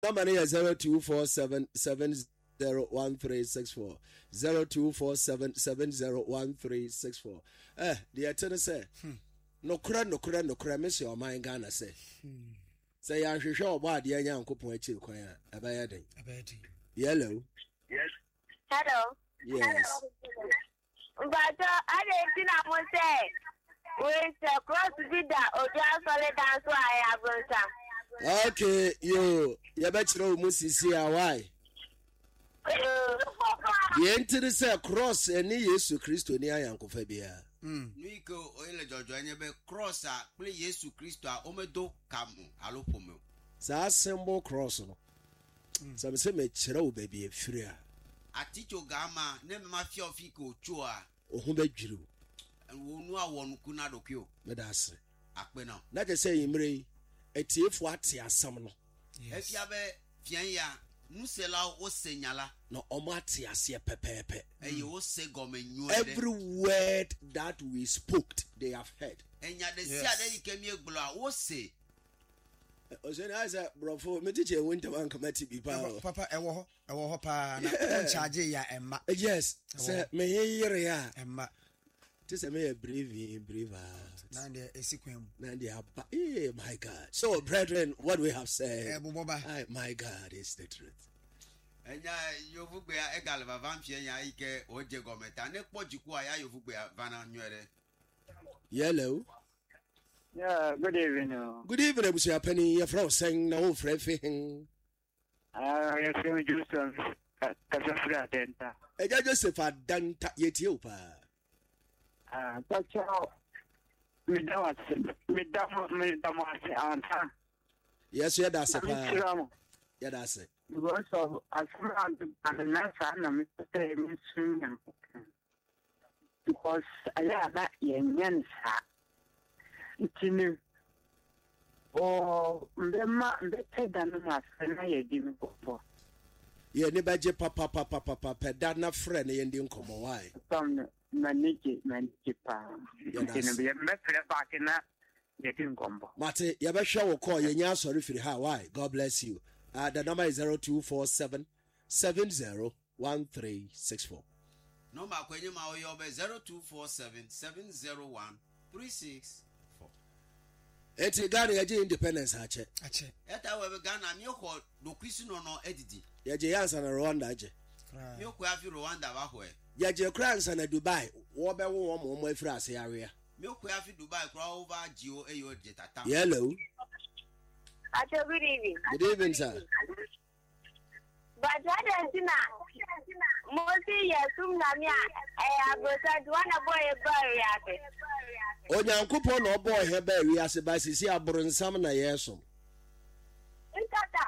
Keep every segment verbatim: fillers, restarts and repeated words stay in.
Number is zero two four seven seven zero one three six four. zero two four seven seven zero one three six four. Eh, the attorney say, no cra, no cra, no cra, miss your mind, Ghana say. Say, I should show about the young couple of choir. A bad Yellow. Yes. Hello. Yes. But I didn't know say. With the cross vida or just solid dance why I have some. Okay, you, you bet you know, see why. The entity say cross any Yesu Christo near Uncle Fabia. Hmm. Nico, oil George, and you be cross, play Yesu Christo, omedo, camu, alopomo. Sa symbol cross no. Some say me chero baby free. A teacher gamma, name mafia fico chua. Oh, be jiru. And we know one kuna dokyo. Medase. Akbeno. Na je say imre etiefo ate asam no. If ya be fianya, nusela o senyala. No omo ate ase pepepe. E ye o se gomenyu. Every word that we spoke, they have heard. Enya de sia de ikemi egbola o se. O se na say brofo me teacher winter one committee bi pa. Papa ewo ho, ewo ho pa na on charge ya emma. Yes. Say me yire ya emma. Say me brave brave. Na dey esikwem. Na dey aba. Eh my God. So brethren, what we have said. Eh my God is the truth. Enya yovugbe ya egalva vampie ya ike oje gometa ne pojiku aya yovugbe ya vana nwere. Yellow. Yeah, good evening. Good evening, Mister Penny. Your friend saying no friend. Ah, yes, I'm Joseph. Kasafra Denta. Eja Joseph Adanta Ethiopia. Ah, that's all. Me dawa me dawa me dawa anta. Yes, yeah, that's it. Yeah, that's it. Because of as far as the nasa na me say me swing because I have that yenyensa. Itinu o mbema mbete dana na fena ye di me popo ye ne baje papa papa papa peda na frɛ ne yɛndi nkɔmɔ why tom manike manike pa itinu be me frɛ ba ke na ye di nkɔmɔ mate ye bɛhwɛ wo call ye nya sorry firi ha why god bless you. Uh, the number is zero two four seven seven zero one three six four. Number kwenye ma oyobe zero two four seven seven zero one three six. Eti Ghana yaje independence ache. Ache. Eta we Ghana mi ko do kwisi no no edidi. Yaje yansa na Rwanda ache. Mi ko afi Rwanda ba ho e. Yaje kransa na Dubai, wo be wo mo mo afiri ase area. Mi ko afi Dubai kra over Gio eyo jetata. Hello. Acho good evening. Good evening, sir. But I don't know. Mostly yesum na mi a eh agosa do na boy e bari ate. Onyankopon no boy he ba wi ase ba sisi aburinsam na yesom. Ntata.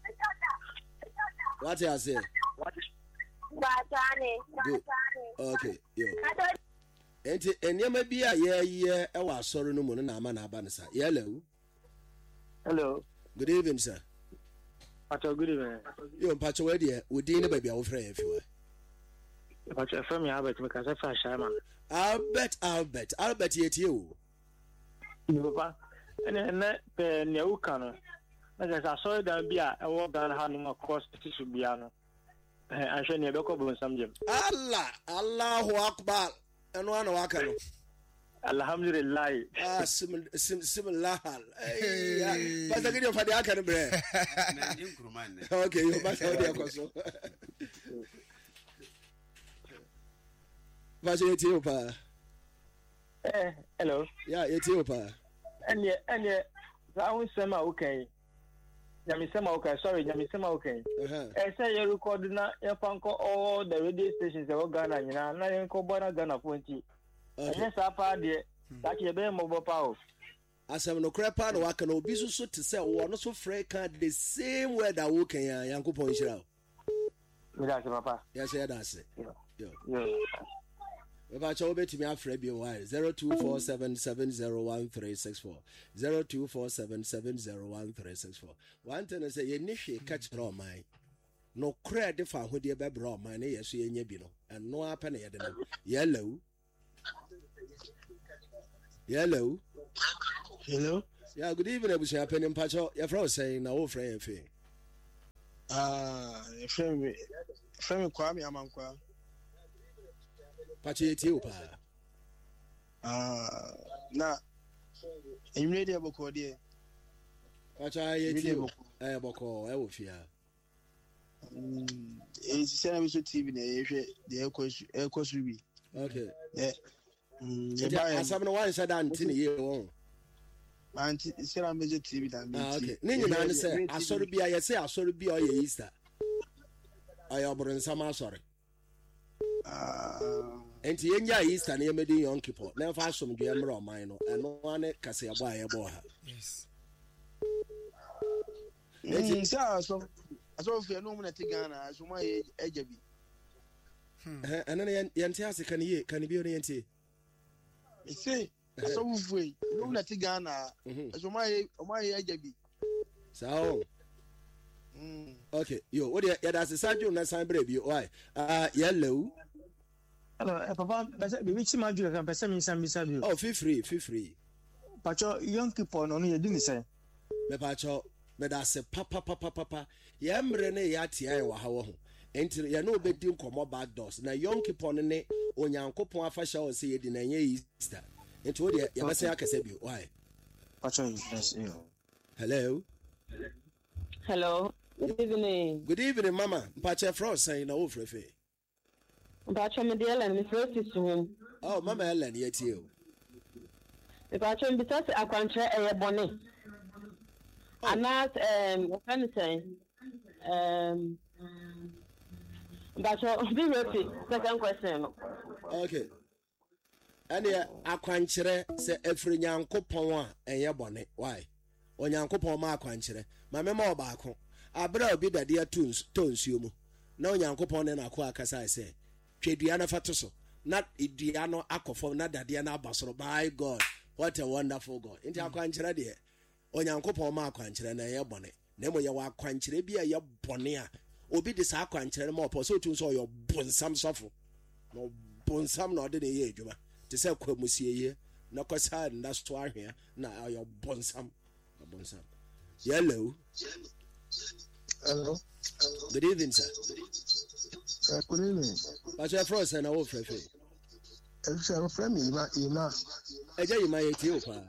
What you say? Batane. Good. Okay, yo. Enti enyema bi a ye ye e wa asoro no mu na ama na aba ne sa. Hello. Hello. Good evening, sir. Pacho, good evening. Yo, Pacho, where dear, we didn't baby our friend if you were. Pacho, from your Albert, because I found Shama. Albert, Albert, Albert, yet you. Papa, and then the Neukano. As I saw that beer, I walked down handing across the Tishubiano. I shall never go on some gym. Allah, Allahu Akbar, and one Wakano. Alhamdulillah. Ah, sim sim similar. Hey, but I get you for the academy. Okay, you must have the console. What's Ethiopia? Eh, hello. Yeah, Ethiopia. And yeah, and yeah, I will say, okay. Yamisema okay, sorry, Yamisema okay. I say you record na your panko all the radio stations of Ghana, you know, na yanko bona Ghana twenty. Yes, I found it. That you be mobile power. As I'm no crap on work and obisu so to say one so frequent the same way that we can yanko point out. Yes, Papa. Yes, that's it. Yeah. Yeah. If I show to me after be wise zero two four seven seven zero one three six four zero two four seven seven zero one three six four. One thing I say you nishi catch raw mine. No credit for who dear baby raw mine yes you bino and no happen at them. Yellow. Yellow. Hello. Yeah, good evening, I was happening Pacho. Your friend saying no friend fee. Ah, friend, friend, Kwame Amankwa. Pachi Etiopa. Ah, na. You ready about what dear? Pacha Etiopa. Eh, Boko, I will fear. It's Senator T V, the Air Coast Ruby. Okay. Yeah. Mm, some no one said until a year on. Auntie, Sarah Major T V. Ah, okay. Nini, I say, I saw be, I say, I saw be all your Easter. I am in some sorry. Ah, and the India Easter near me, young people. Never fast from Gemma or mine, and no one can say a boy a boy. Yes. so, I saw if you're no one at Ghana, as my edge of it. And then Yantias can you can be oriented? See, I saw if we no one at Ghana, as my edge of it. So, okay, yo, what yeah, that's a Sadio na sign baby. Why? Uh, yellow. Hello, Papa, be which man you can person in some bisabi. Oh, feel free, feel free. Pacho, young people no you didn't say. Me pacho, me da se papa papa papa. Ya mrene ya tia wa hawo ho. Enti ya no be dim komo bad doors. Na young people ne onyankopon afasha o se yedi na nye Easter. Enti wo de ya bese akase bi. Why? Pacho, yes, you. Hello. Hello. Good evening. Good evening, Mama. Mpache Frost saying na wo frefe. Mpache me de Ellen me Frost to home. Oh, Mama Ellen yet you. Mpache me bitase akwantre eye bone. Anas um what can I say? Um Mpache be repeat second question. Okay. Ane akwankyere se efiri nyankopon a eye bone. Why? Onyankopon ma akwankyere. Ma me ma obaako. Abra obi dade atuns tonsuo mu. Na onyankopon ne na akọ akasa se. Twedua na fato so. Na idua no akofo na dade na abasoro. My God. What a wonderful God. Inti akwankyere de. Onyankopon ma akwankyere na eye bone. Na mo ye wa akwankyere bi a ye bone a. Obi de sa akwankyere ma opo so tun so yo bonsam sofo. No bonsam na ode ne ye adwuma. Te se kwamusie ye. Na kwasa na so ahwe na yo bonsam. Bonsam. Hello. Hello. Good evening, sir. Uh, good evening. What's your first and our friend? I'm from Ima. Ima. I tell you, my Ethiopia.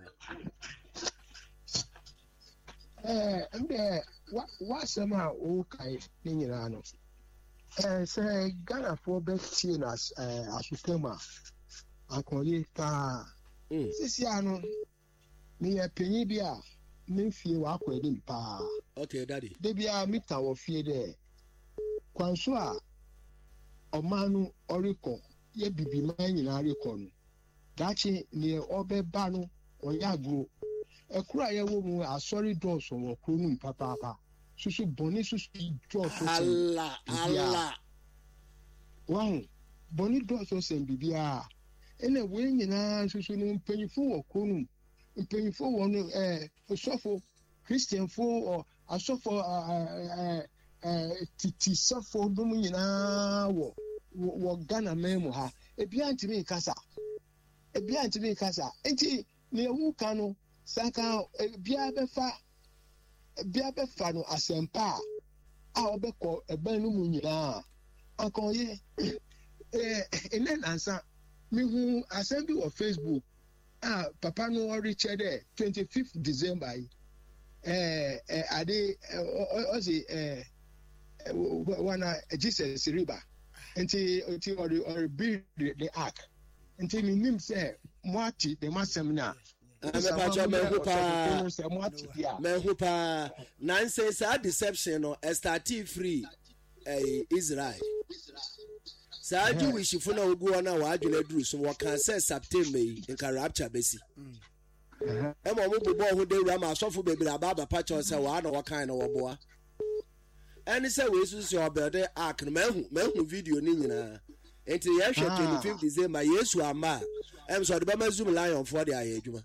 Eh, and there, what, what somehow, okay, Ninano. Eh, say, Ghana for best seen as, uh, as you come up. I call it, ah, Sisiano, me a penny beer. Me fie wa kwedi pa. Okay, daddy. De bia mita wo fie de. Kwanso a omanu oriko ye bibi man nyina reko no. Dachi ne obeba no oyagro. Ekura ye wo mu asori doors wo kro nu papa papa. Susu boni susu doors so. Allah, Allah. Wow. Boni doors so sem bibia. Ene we nyina susu no mpanyifo wo kro nu. Mpanyifo wo no eh osofo Christian fo or asofo eh eh titi sofo no mu nyina wo wo Ghana memo ha ebia ntimi kasa ebia ntimi kasa enti ne wu ka no saka ebia befa ebia befa no asempa a obekọ ebe no mu nyina akoye eh enen ansa mi hu asem bi wo Facebook. Ah, Papa no Richard twenty-fifth December. Eh, eh, ade, eh, ozi, eh, wana Jesus riba. Enti, enti, or or build the ark. Enti, mi nim say, mwati the masemna. Me pacho me hupa, me hupa. Nancy sa deception no start free. Eh, Israel. Sa Jewish funa ogu na wa adwene duru so wo kan say September in ka rapture besi. Eh mo mo bo ho de wura ma asofo bebre ababa pacho say wa na wo kan na wo boa. Eni say we su so obede ark no mahu mahu video ni nyina. Enti ye hwe twenty-fifth December Yesu ama. Em so de ba ma zoom lion for the aye adwuma.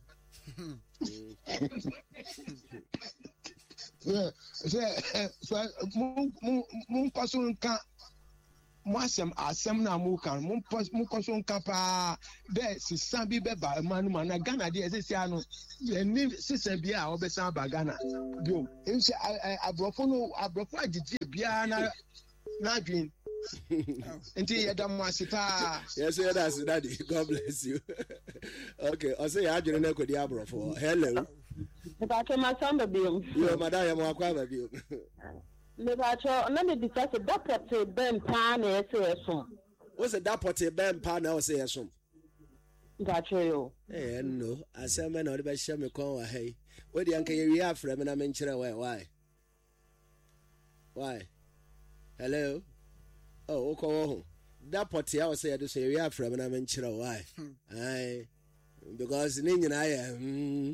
Yeah, say so mo mo mo kwaso nka Mwasem asem na mu kan mu mu koso nka pa de sisan bi be ba manu mana Ghana de ese sia no ni sisan bi a obesan ba Ghana bio nse abrofo no abrofo agigi obiara na na dream nti ya da mo asipa. Yes, yeah, that's daddy. God bless you. Okay, I say I didn't know the abro for. Hello. But my son baby. Yo, madam, I'm akwa baby. Me ba cho na me bisa se dapot ben pa na ese eso. What's a dapot ben pa na ese eso? Ba cho yo. Eh no, asema na odi share me kon wa hey. We di anka ye afra me na me nkyere why why? Why? Hello. Oh, okay, oh. That party I was saying to say we are from and I'm why? Aye, because in I am.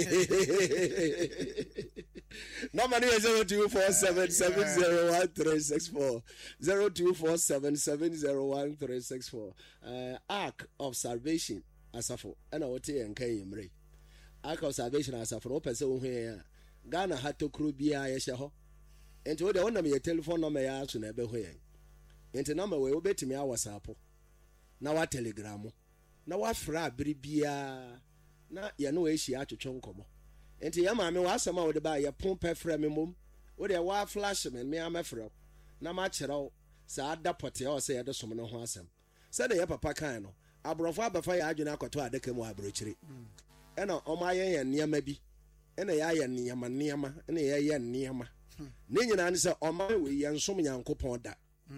No money is zero two four seven seven zero one three six four zero two four seven seven zero one three six four. Uh, Ark of Salvation asafo. And I would say and Kayimre. Ark of Salvation asafo. Open so here. Ghana had to crew be a yeshaho. And to the one of your telephone number, I asked never where. Enti number we obetimi a WhatsApp na wa Telegram na wa fra biri bia na ye no we hia atwetwe nkomo enti ye ma me wa asema wo de ba ye pon pefra me mom wo de wa flash me me amefra na ma kyerɛw sa ada pote o se ye de som no ho asem se de ye papa kan no abrofo abafa ye adwene akoto adaka mu abrochire ena o ma ye ye niam bi ena ye ye niam niam ena ye ye niam ne nyina ne se o ma we ye nsom Nyankopɔn da.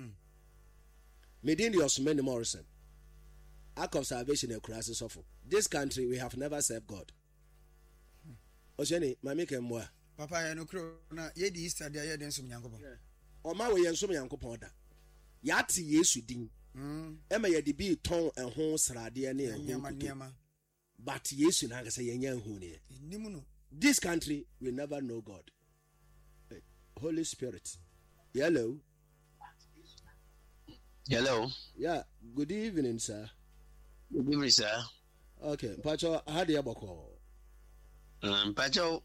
Medin Osmani Morrison. Ark of Salvation and crisis of this country we have never served God. Osheni, my make him more. Papa, I know na ye di Easter dia ye den sum Nyankopon. O ma we yen sum Nyankopon da. Yati Yesu din. Mm. Ema ye di bi ton en ho srade ne en ho. But Yesu na say yen yan hu ne. Nimu no. This country will never know God. Hey, Holy Spirit. Hello. Hello. Yeah, good evening, sir. Good evening, sir. Okay, Pacho, how do you boko? Um, Pacho.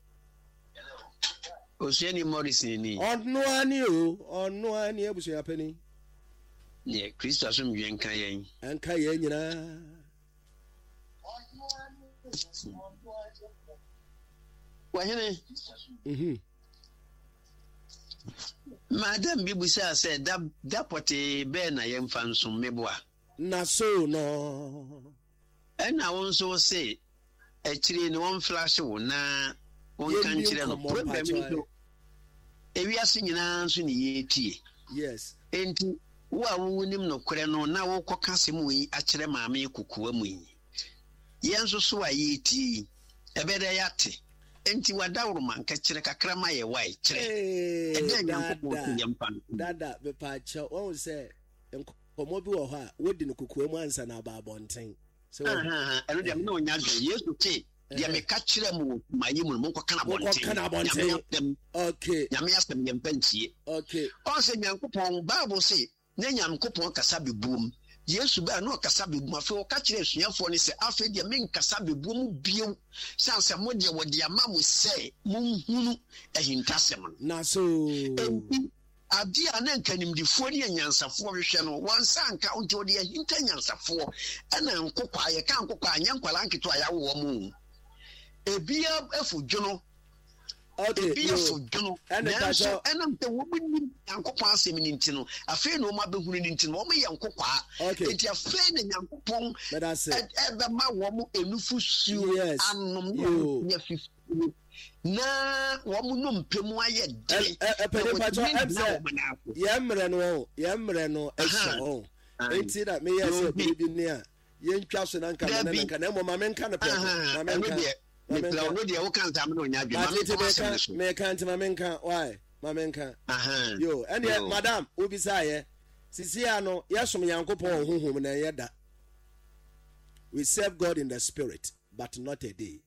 Osheni Morrison ni. On no ani o, on no ani ebusu ya penny. Yeah, Christ asum yen kan yen. En kan yen nyina. Wa hene? Mhm. Madam Bibusa said that that pote be na yem fan sum meboa. Na so no. And I also say a chiri no one flash wo na one kan chiri no problem no. E wi ase nyina so ne yetie. Yes. Enti wo a wo nim no kore no na wo koka se mu yi a kire maame kukuwa mu yi. Yen so so a yetie. Ebede yate. Enti wadawro man ka kire kakra ma ye wai kire e de Nyankopɔn yempan dada be pa che won say enkomo bi wo ho a wodi no kukuwa mu ansa na ba bonten so aha eno de me no nya do Yesu te de me ka kire mu mayi mu mo koka na bonten okay nyame asem yempantie okay on say Nyankopɔn Bible say na Nyankopɔn kasa bebuom Yesu ba no kasa bebu afi o ka kire suafo ni se afi de men kasa bebu mu bio sanse mo de wo de ama mo se mun hunu ehintasem na so adi ana nkanimdifo ni anyansafo hwehwe no wansa anka onto de ehinta nyansafo ana nkokwa ye ka nkokwa anyankwala nketo aya wo mu ebia efudwono okay ebia efudwono ene ta so ena mpe wo bi yankopon asem ni ntino afi no ma behunu ni ntino wo me yankokwa enti afi ne yankopon ebe ma wo mu enufu suo anom ya fifty na wo mu no mpemu aye de e pede pacho emse yemre no yemre no ehso enti da me yes baby ne a yentwa so na nka na nka na mo ma me nka na pe ma me nka me plan no de wo kan tam no nya adwe me kan tam me nka why ma me nka yo and yet madam obisa ye sisi ano yesom Yankopɔn honhom na yeda we serve God in the spirit but not a day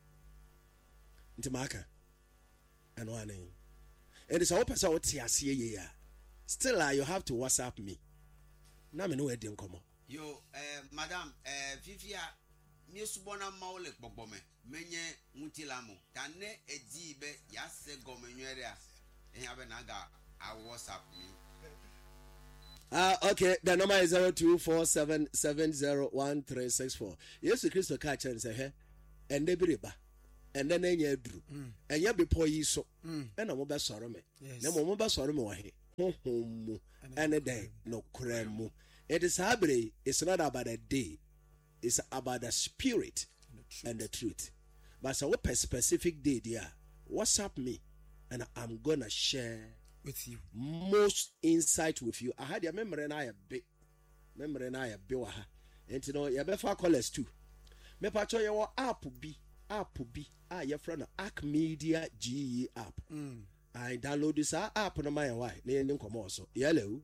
ntimaka and one name and it's all person what ase ye ya still uh, you have to WhatsApp me na me no e din komo yo eh madam eh fifia mi subona maule gbogbome menye mutilamo tane edi be ya se gomenwere a ehia be na ga a WhatsApp me. Ah, uh, okay. The number is zero two four seven seven zero one three six four. Yesu Christo ka chen se he ende biriba and then enya dru enya bepo yi so e na mo be soro me na mo mo be soro me wo he honhom and day no kremu. It is habre, it's not about a day, it's about the spirit and the truth. But so what specific day there? WhatsApp me and I'm gonna share with you most insight with you. I had your memory and I a bit memory and I a bit and you know you better callers too. Me pacho your app be app be ah your friend Arc Media G E app. Mm. I download this app no my why. Na yen come also. Hello.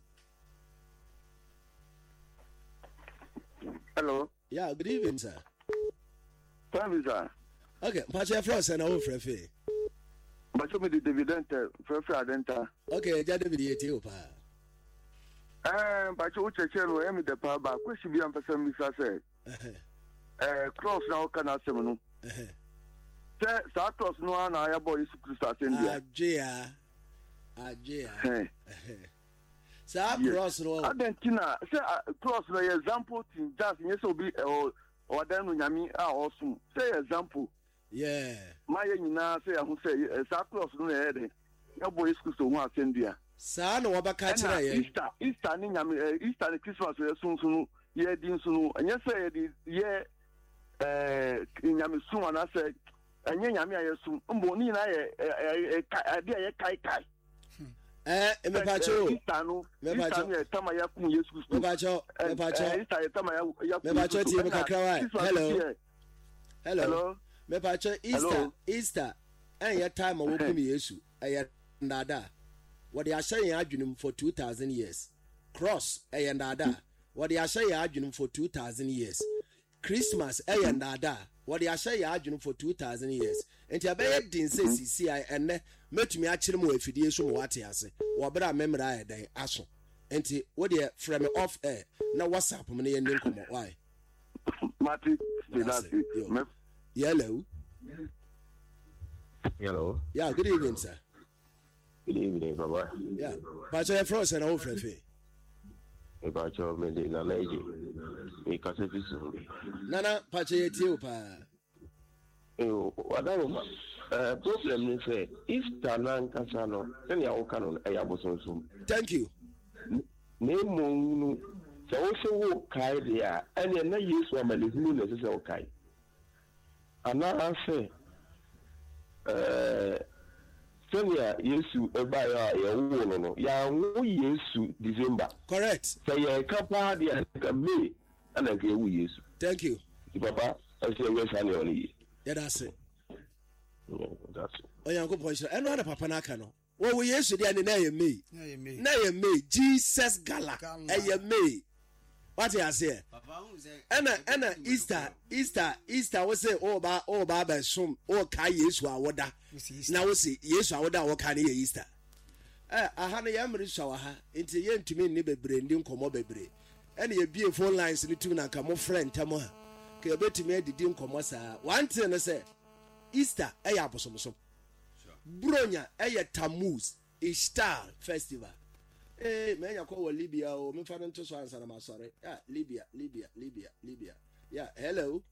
Hello. Yeah, good evening, sir. Thank sir. Okay, pacho your friend and our friend fe. Pacho me the dividend friend friend adenta. Okay, ja David yeti opa. Eh, pacho ucheche no emi de pa ba kwesi bi am pesa mi sa say. Eh, cross now can asem no. Eh. Say sa cross no na ya boy Yesu Christ asendia. Ajia. Ajia. Eh. Sa cross no. Adentina, say cross no example thing just yes obi or or dan no nyame a osum. Say example. Yeah. My nyina say ahun say sa cross no na ede. Ya boy Yesu Christ ho asendia. Sa no wabaka kira ye. Easter, Easter ni nyame Easter ni Christmas ye sunsun ye din sunu. Anya say ye eh nyame sun ana say anya nyame ayesum mbo ni na ye ade ye kai kai eh me pacho me pacho me tama ya kun Yesu me pacho me pacho Easter tama ya me pacho ti me kakra wa hello hello me pacho Easter Easter en ya time wo kun Yesu eh ndada what they are saying adwunum for two thousand years cross eh ndada what they are saying adwunum for two thousand years Christmas eh ndada what they are saying adwunum for two thousand years enti abeye din say sisi ai enne metumi akire mo afidie so mo wate ase wo bra memra ai dan aso enti wo de from off air na WhatsApp mo ne yendin komo why Mati Spinati hello hello yeah good evening sir good evening baba yeah but your friends and our friend about your mede na leji e kase fisu nana pache yeti opa eh wadawo eh problem ni say if tanan kasa no tell ya woka no e ya bosonsum thank you ne mo nu se wo se wo kai dia ene na Yesu amalehunu na se wo kai ana say eh Senya Yesu ebaya ya wo no no ya wo Yesu December correct say ya kapa dia ka me ana ka wo Yesu thank you papa I say we say no ni yeah that's it that's it oyanko poncho eno na papa na aka no wo wo Yesu dia ne na ye me na ye me na ye me Jesus gala e ye me what you say ena ena Easter Easter Easter we say oh ba oh ba ba sum oh ka Yesu awoda na we say Yesu awoda wo ka ne Easter eh aha ne yamri shawa ha enti ye ntumi ni bebre ndi nkomo bebre ena ye bie phone lines ni tu na ka mo friend tamo ha ka ye betumi adidi nkomo saa one thing no say Easter eh ya bosomsom bronya eh ya Tammuz Ishtar festival. Eh, man, you call Libya or me father to so answer my sorry. Yeah, Libya, Libya, Libya, Libya. Yeah, hello.